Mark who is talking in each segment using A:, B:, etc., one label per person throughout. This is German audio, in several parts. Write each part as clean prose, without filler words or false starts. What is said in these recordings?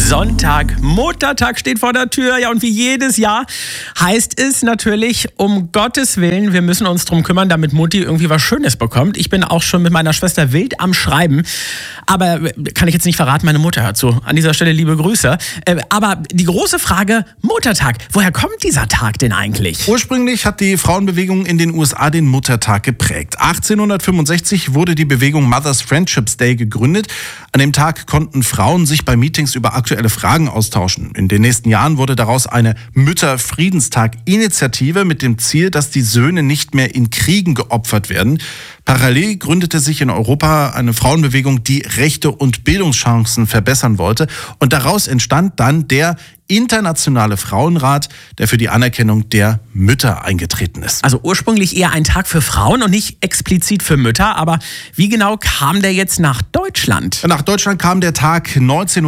A: Sonntag, Muttertag steht vor der Tür. Ja, und wie jedes Jahr heißt es natürlich, um Gottes Willen, wir müssen uns drum kümmern, damit Mutti irgendwie was Schönes bekommt. Ich bin auch schon mit meiner Schwester wild am Schreiben. Aber kann ich jetzt nicht verraten, meine Mutter hört zu. An dieser Stelle liebe Grüße. Aber die große Frage, Muttertag, woher kommt dieser Tag denn eigentlich?
B: Ursprünglich hat die Frauenbewegung in den USA den Muttertag geprägt. 1865 wurde die Bewegung Mother's Friendships Day gegründet. An dem Tag konnten Frauen sich bei Meetings über aktuelle Fragen austauschen. In den nächsten Jahren wurde daraus eine Mütter-Friedenstag-Initiative mit dem Ziel, dass die Söhne nicht mehr in Kriegen geopfert werden. Parallel gründete sich in Europa eine Frauenbewegung, die Rechte und Bildungschancen verbessern wollte. Und daraus entstand dann der Internationale Frauenrat, der für die Anerkennung der Mütter eingetreten ist.
A: Also ursprünglich eher ein Tag für Frauen und nicht explizit für Mütter. Aber wie genau kam der jetzt nach Deutschland?
B: Nach Deutschland kam der Tag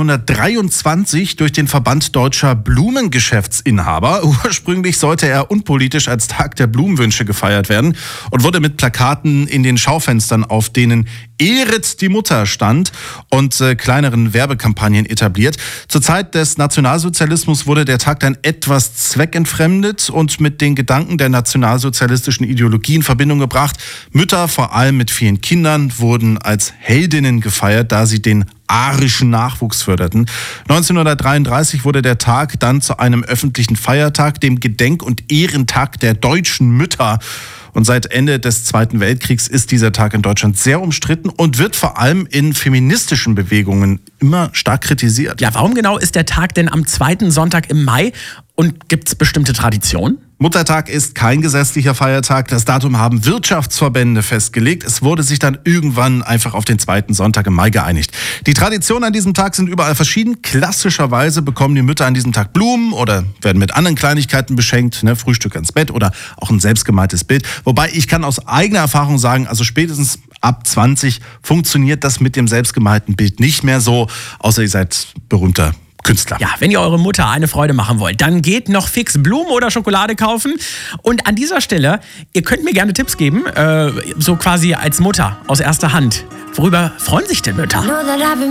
B: 1923 durch den Verband deutscher Blumengeschäftsinhaber. Ursprünglich sollte er unpolitisch als Tag der Blumenwünsche gefeiert werden und wurde mit Plakaten in den Schaufenstern, auf denen "Ehret die Mutter" stand, und kleineren Werbekampagnen etabliert. Zur Zeit des Nationalsozialismus wurde der Tag dann etwas zweckentfremdet und mit den Gedanken der nationalsozialistischen Ideologie in Verbindung gebracht. Mütter, vor allem mit vielen Kindern, wurden als Heldinnen gefeiert, da sie den arischen Nachwuchs förderten. 1933 wurde der Tag dann zu einem öffentlichen Feiertag, dem Gedenk- und Ehrentag der deutschen Mütter. Und seit Ende des Zweiten Weltkriegs ist dieser Tag in Deutschland sehr umstritten und wird vor allem in feministischen Bewegungen immer stark kritisiert.
A: Ja, warum genau ist der Tag denn am zweiten Sonntag im Mai? Und gibt es bestimmte Traditionen?
B: Muttertag ist kein gesetzlicher Feiertag. Das Datum haben Wirtschaftsverbände festgelegt. Es wurde sich dann irgendwann einfach auf den zweiten Sonntag im Mai geeinigt. Die Traditionen an diesem Tag sind überall verschieden. Klassischerweise bekommen die Mütter an diesem Tag Blumen oder werden mit anderen Kleinigkeiten beschenkt, Frühstück ans Bett oder auch ein selbstgemaltes Bild. Wobei ich kann aus eigener Erfahrung sagen, also spätestens ab 20 funktioniert das mit dem selbstgemalten Bild nicht mehr so, außer ihr seid berühmter Künstler.
A: Ja, wenn ihr eure Mutter eine Freude machen wollt, dann geht noch fix Blumen oder Schokolade kaufen. Und an dieser Stelle, ihr könnt mir gerne Tipps geben, so quasi als Mutter aus erster Hand. Worüber freuen sich denn Mütter?